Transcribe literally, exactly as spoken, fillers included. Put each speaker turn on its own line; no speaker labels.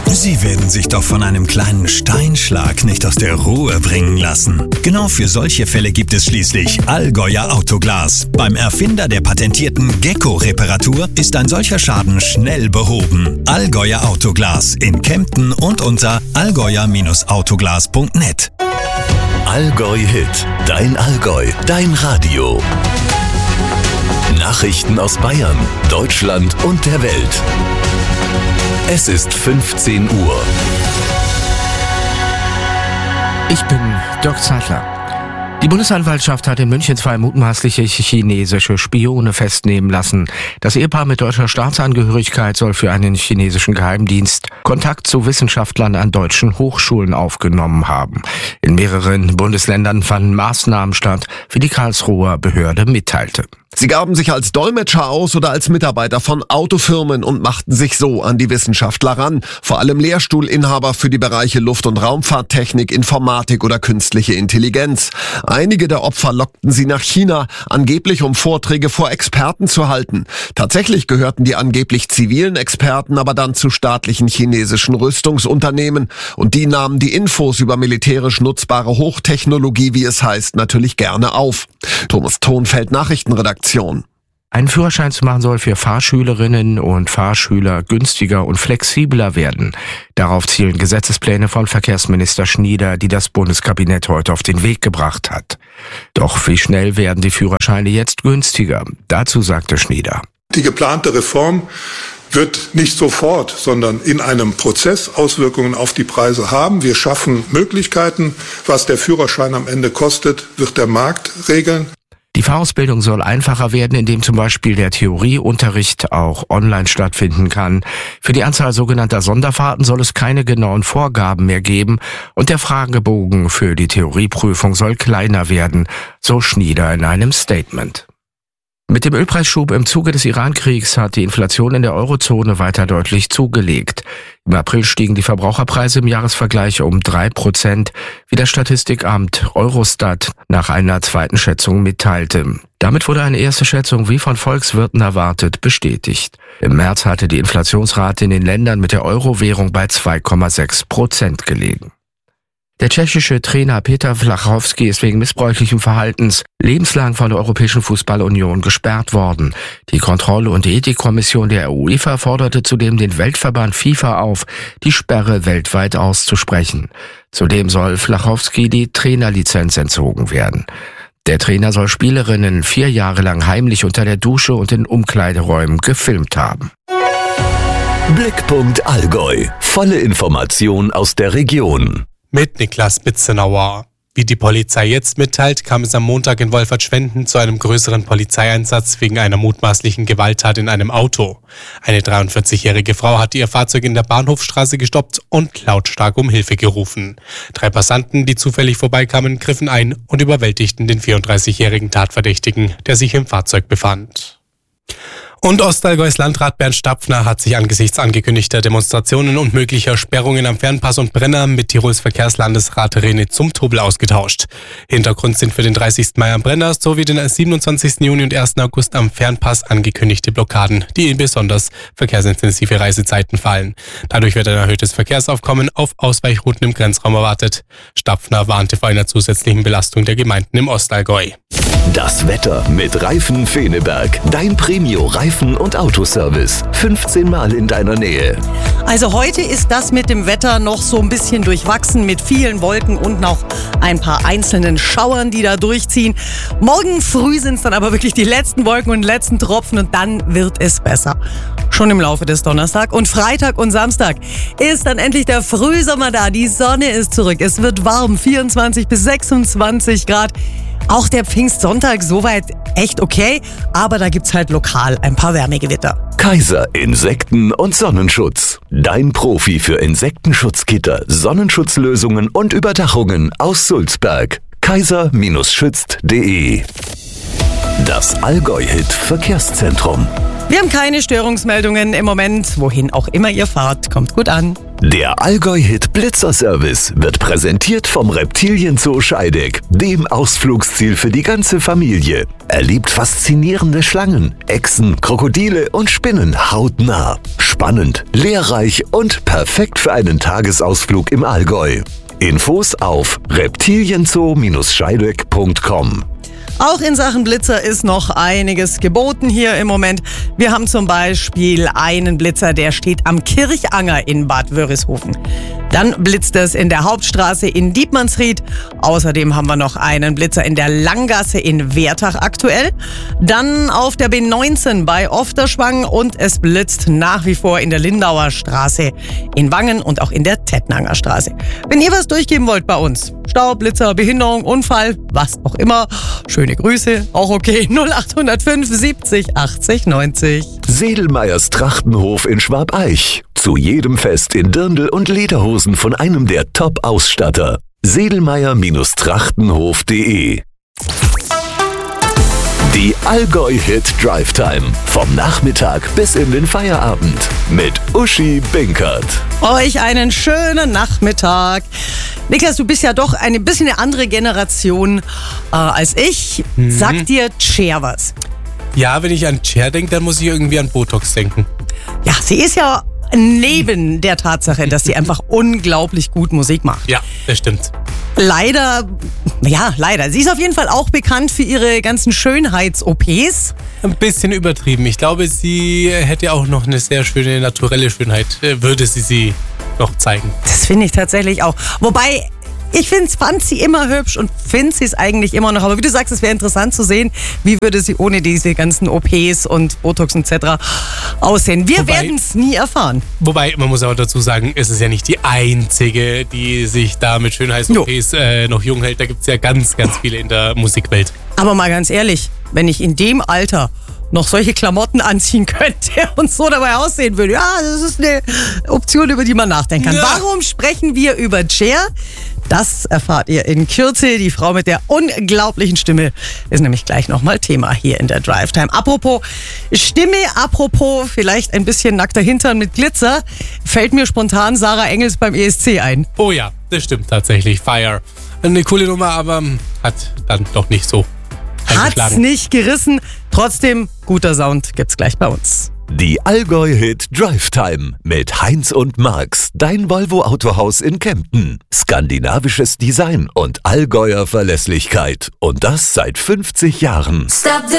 Sie werden sich doch von einem kleinen Steinschlag nicht aus der Ruhe bringen lassen. Genau für solche Fälle gibt es schließlich Allgäuer Autoglas. Beim Erfinder der patentierten Gecko-Reparatur ist ein solcher Schaden schnell behoben. Allgäuer Autoglas in Kempten und unter allgäuer Autoglas punkt net.
Allgäu Hit, dein Allgäu, dein Radio. Nachrichten aus Bayern, Deutschland und der Welt. Es ist fünfzehn Uhr.
Ich bin Dirk Zeitler. Die Bundesanwaltschaft hat in München zwei mutmaßliche chinesische Spione festnehmen lassen. Das Ehepaar mit deutscher Staatsangehörigkeit soll für einen chinesischen Geheimdienst Kontakt zu Wissenschaftlern an deutschen Hochschulen aufgenommen haben. In mehreren Bundesländern fanden Maßnahmen statt, wie die Karlsruher Behörde mitteilte.
Sie gaben sich als Dolmetscher aus oder als Mitarbeiter von Autofirmen und machten sich so an die Wissenschaftler ran. Vor allem Lehrstuhlinhaber für die Bereiche Luft- und Raumfahrttechnik, Informatik oder künstliche Intelligenz. Einige der Opfer lockten sie nach China, angeblich um Vorträge vor Experten zu halten. Tatsächlich gehörten die angeblich zivilen Experten aber dann zu staatlichen chinesischen Rüstungsunternehmen. Und die nahmen die Infos über militärisch nutzbare Hochtechnologie, wie es heißt, natürlich gerne auf. Thomas Thonfeld, Nachrichtenredaktion.
Einen Führerschein zu machen soll für Fahrschülerinnen und Fahrschüler günstiger und flexibler werden. Darauf zielen Gesetzespläne von Verkehrsminister Schnieder, die das Bundeskabinett heute auf den Weg gebracht hat. Doch wie schnell werden die Führerscheine jetzt günstiger? Dazu sagte Schnieder:
Die geplante Reform wird nicht sofort, sondern in einem Prozess Auswirkungen auf die Preise haben. Wir schaffen Möglichkeiten. Was der Führerschein am Ende kostet, wird der Markt regeln.
Die Fahrausbildung soll einfacher werden, indem zum Beispiel der Theorieunterricht auch online stattfinden kann. Für die Anzahl sogenannter Sonderfahrten soll es keine genauen Vorgaben mehr geben und der Fragebogen für die Theorieprüfung soll kleiner werden, so Schnieder in einem Statement. Mit dem Ölpreisschub im Zuge des Iran-Kriegs hat die Inflation in der Eurozone weiter deutlich zugelegt. Im April stiegen die Verbraucherpreise im Jahresvergleich um drei Prozent, wie das Statistikamt Eurostat nach einer zweiten Schätzung mitteilte. Damit wurde eine erste Schätzung, wie von Volkswirten erwartet, bestätigt. Im März hatte die Inflationsrate in den Ländern mit der Euro-Währung bei zwei Komma sechs Prozent gelegen. Der tschechische Trainer Petr Vlachovský ist wegen missbräuchlichen Verhaltens lebenslang von der Europäischen Fußballunion gesperrt worden. Die Kontroll- und Ethikkommission der UEFA forderte zudem den Weltverband FIFA auf, die Sperre weltweit auszusprechen. Zudem soll Vlachovský die Trainerlizenz entzogen werden. Der Trainer soll Spielerinnen vier Jahre lang heimlich unter der Dusche und in Umkleideräumen gefilmt haben.
Blickpunkt Allgäu. Volle Information aus der Region.
Mit Niklas Bitzenauer. Wie die Polizei jetzt mitteilt, kam es am Montag in Wolfertschwenden zu einem größeren Polizeieinsatz wegen einer mutmaßlichen Gewalttat in einem Auto. Eine dreiundvierzigjährige Frau hatte ihr Fahrzeug in der Bahnhofstraße gestoppt und lautstark um Hilfe gerufen. Drei Passanten, die zufällig vorbeikamen, griffen ein und überwältigten den vierunddreißigjährigen Tatverdächtigen, der sich im Fahrzeug befand. Und Ostallgäus Landrat Bernd Stapfner hat sich angesichts angekündigter Demonstrationen und möglicher Sperrungen am Fernpass und Brenner mit Tirols Verkehrslandesrat René Zumtobel ausgetauscht. Hintergrund sind für den dreißigsten Mai am Brenner sowie den siebenundzwanzigsten Juni und ersten August am Fernpass angekündigte Blockaden, die in besonders verkehrsintensive Reisezeiten fallen. Dadurch wird ein erhöhtes Verkehrsaufkommen auf Ausweichrouten im Grenzraum erwartet. Stapfner warnte vor einer zusätzlichen Belastung der Gemeinden im Ostallgäu.
Das Wetter mit Reifen Feneberg. Dein Premio-Reifen- und Autoservice. fünfzehn Mal in deiner Nähe.
Also heute ist das mit dem Wetter noch so ein bisschen durchwachsen mit vielen Wolken und noch ein paar einzelnen Schauern, die da durchziehen. Morgen früh sind es dann aber wirklich die letzten Wolken und letzten Tropfen und dann wird es besser. Schon im Laufe des Donnerstag und Freitag und Samstag ist dann endlich der Frühsommer da. Die Sonne ist zurück. Es wird warm, vierundzwanzig bis sechsundzwanzig Grad. Auch der Pfingstsonntag soweit echt okay, aber da gibt's halt lokal ein paar Wärmegewitter.
Kaiser Insekten- und Sonnenschutz. Dein Profi für Insektenschutzgitter, Sonnenschutzlösungen und Überdachungen aus Sulzberg. kaiser schützt punkt de. Das Allgäu-Hit Verkehrszentrum.
Wir haben keine Störungsmeldungen im Moment. Wohin auch immer ihr fahrt, kommt gut an.
Der Allgäu-Hit Blitzer-Service wird präsentiert vom Reptilienzoo Scheideck, dem Ausflugsziel für die ganze Familie. Erlebt faszinierende Schlangen, Echsen, Krokodile und Spinnen hautnah. Spannend, lehrreich und perfekt für einen Tagesausflug im Allgäu. Infos auf reptilienzoo scheideck punkt com.
Auch in Sachen Blitzer ist noch einiges geboten hier im Moment. Wir haben zum Beispiel einen Blitzer, der steht am Kirchanger in Bad Wörishofen. Dann blitzt es in der Hauptstraße in Dietmannsried. Außerdem haben wir noch einen Blitzer in der Langgasse in Wertach aktuell. Dann auf der B neunzehn bei Ofterschwang und es blitzt nach wie vor in der Lindauer Straße in Wangen und auch in der Tettnanger Straße. Wenn ihr was durchgeben wollt bei uns, Stau, Blitzer, Behinderung, Unfall, was auch immer, schöne Grüße, auch okay, null acht null fünf siebzig achtzig neunzig.
Sedelmeyers Trachtenhof in Schwabeich. Zu jedem Fest in Dirndl und Lederhosen von einem der Top-Ausstatter. sedelmeyer Trachtenhof punkt de. Die Allgäu-Hit Drive Time. Vom Nachmittag bis in den Feierabend. Mit Uschi Binkert.
Euch einen schönen Nachmittag. Niklas, du bist ja doch ein bisschen eine andere Generation äh, als ich.
Mhm.
Sagt dir Cher was?
Ja, wenn ich an Cher denke, dann muss ich irgendwie an Botox denken.
Ja, sie ist ja neben der Tatsache, dass sie einfach unglaublich gut Musik macht.
Ja, das stimmt.
Leider, ja, leider. Sie ist auf jeden Fall auch bekannt für ihre ganzen Schönheits-O Ps.
Ein bisschen übertrieben. Ich glaube, sie hätte auch noch eine sehr schöne naturelle Schönheit, würde sie sie noch zeigen.
Das finde ich tatsächlich auch. Wobei, ich find's, fand sie immer hübsch und finde sie es eigentlich immer noch. Aber wie du sagst, es wäre interessant zu sehen, wie würde sie ohne diese ganzen O Ps und Botox et cetera aussehen. Wir werden es nie erfahren.
Wobei, man muss auch dazu sagen, es ist ja nicht die einzige, die sich da mit Schönheits-O Ps äh, noch jung hält. Da gibt es ja ganz, ganz viele in der Musikwelt.
Aber mal ganz ehrlich, wenn ich in dem Alter noch solche Klamotten anziehen könnte und so dabei aussehen würde, ja, das ist eine Option, über die man nachdenken kann.
Ja.
Warum sprechen wir über Cher? Das erfahrt ihr in Kürze. Die Frau mit der unglaublichen Stimme ist nämlich gleich nochmal Thema hier in der Drive Time. Apropos Stimme, apropos vielleicht ein bisschen nackter Hintern mit Glitzer, fällt mir spontan Sarah Engels beim E S C ein.
Oh ja, das stimmt tatsächlich. Fire. Eine coole Nummer, aber hat dann doch nicht so
Hat's nicht gerissen. Trotzdem, guter Sound gibt's gleich bei uns.
Die Allgäu-Hit Drive Time mit Heinz und Marx, dein Volvo-Autohaus in Kempten. Skandinavisches Design und Allgäuer Verlässlichkeit. Und das seit fünfzig Jahren.
Stop the